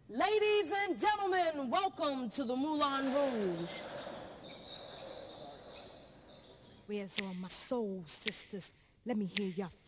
Ladies and gentlemen, welcome to the Moulin Rouge. Where's all my soul sisters? Let me hear your